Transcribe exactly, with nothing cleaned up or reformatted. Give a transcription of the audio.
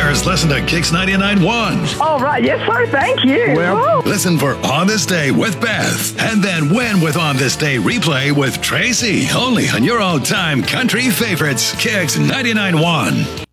First, listen to Kix ninety-nine point one. All right. Yes, sir. Thank you. Well, Listen for On This Day with Beth. And then win with On This Day replay with Tracy. Only on your all-time country favorites, Kix ninety-nine point one.